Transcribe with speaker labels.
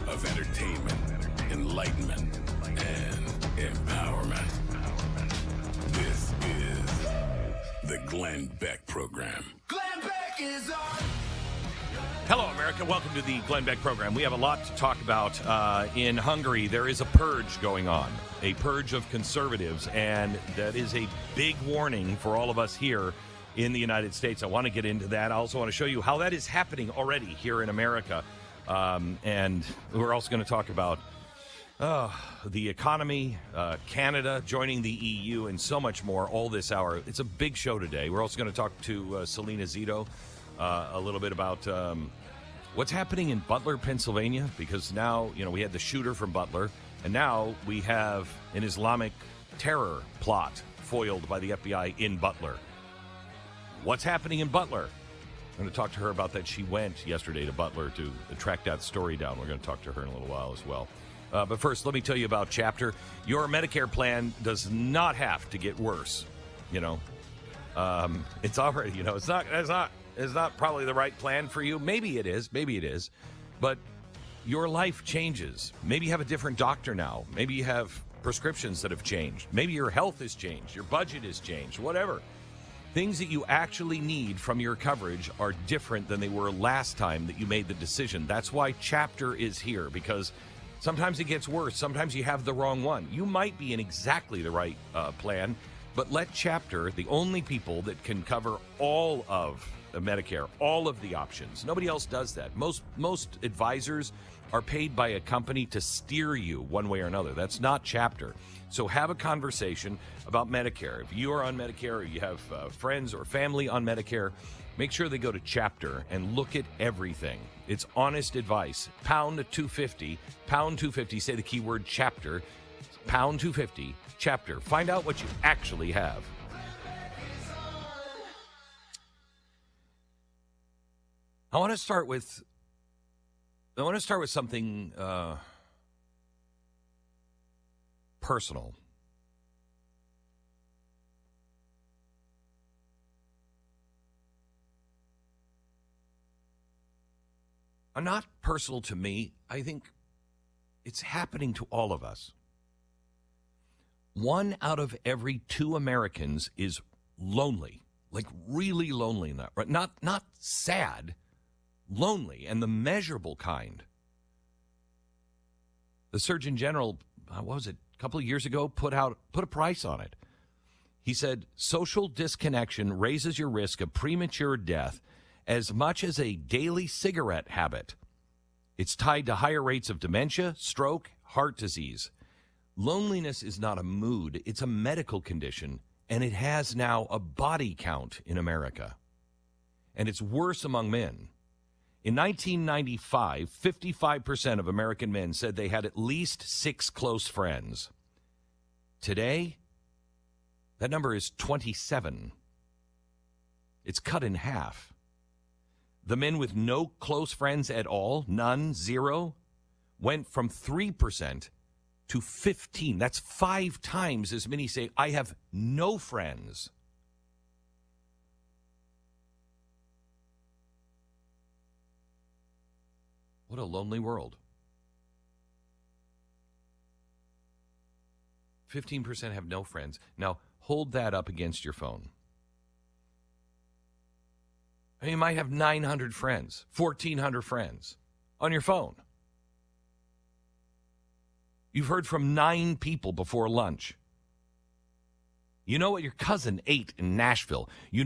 Speaker 1: of entertainment, enlightenment, and empowerment. This is the Glenn Beck Program.
Speaker 2: Glenn Beck is on.
Speaker 3: Hello, America. Welcome to the Glenn Beck Program. We have a lot to talk about. In Hungary, there is a purge going on, a purge of conservatives, and that is a big warning for all of us here in the United States. I want to get into that. I also want to show you how that is happening already here in America. And we're also going to talk about the economy, Canada joining the EU, and so much more all this hour. It's a big show today. We're also going to talk to Selena Zito a little bit about what's happening in Butler, Pennsylvania, because now, we had the shooter from Butler, and now we have an Islamic terror plot foiled by the FBI in Butler. What's happening in Butler? I'm going to talk to her about that. She went yesterday to Butler to track that story down. We're going to talk to her in a little while as well. But first, let me tell you about Chapter. Your Medicare plan does not have to get worse. It's already, it's not probably the right plan for you. Maybe it is. But your life changes. Maybe you have a different doctor now. Maybe you have prescriptions that have changed. Maybe your health has changed. Your budget has changed. Whatever. Things that you actually need from your coverage are different than they were last time that you made the decision. That's why Chapter is here, because sometimes it gets worse. Sometimes you have the wrong one. You might be in exactly the right plan, but let Chapter, the only people that can cover all of Medicare, all of the options. Nobody else does that. Most advisors are paid by a company to steer you one way or another. That's not Chapter. So have a conversation about Medicare. If you are on Medicare or you have friends or family on Medicare, make sure they go to Chapter and look at everything. It's honest advice. Pound 250, pound 250, say the keyword Chapter, pound 250, Chapter. Find out what you actually have. I want to start with something personal. Not personal to me. I think it's happening to all of us. 1 out of every 2 Americans is lonely, like really lonely, not sad. Lonely, and the measurable kind. The Surgeon General, what was it, a couple of years ago, put a price on it. He said, social disconnection raises your risk of premature death as much as a daily cigarette habit. It's tied to higher rates of dementia, stroke, heart disease. Loneliness is not a mood, it's a medical condition, and it has now a body count in America. And it's worse among men. In 1995, 55% of American men said they had at least 6 close friends. Today, that number is 27. It's cut in half. The men with no close friends at all, none, 0, went from 3% to 15%. That's 5 times as many say, I have no friends. What a lonely world. 15% have no friends. Now, hold that up against your phone. You might have 900 friends, 1,400 friends on your phone. You've heard from 9 people before lunch. You know what your cousin ate in Nashville. You